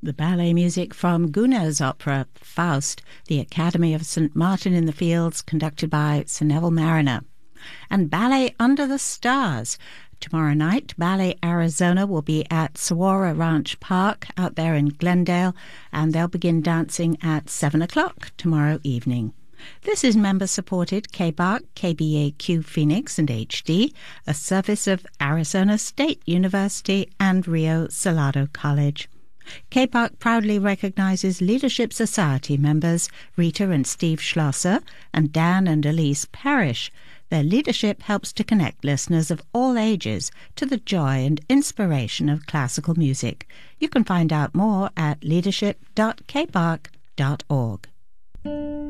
The ballet music from Gounod's opera Faust, the Academy of St. Martin in the Fields, conducted by Sir Neville Mariner. And Ballet Under the Stars. Tomorrow night, Ballet Arizona will be at Saguaro Ranch Park out there in Glendale, and they'll begin dancing at 7 o'clock tomorrow evening. This is member-supported KBAQ, KBAQ Phoenix and HD, a service of Arizona State University and Rio Salado College. KBAQ proudly recognizes Leadership Society members Rita and Steve Schlosser and Dan and Elise Parrish. Their leadership helps to connect listeners of all ages to the joy and inspiration of classical music. You can find out more at leadership.kbark.org.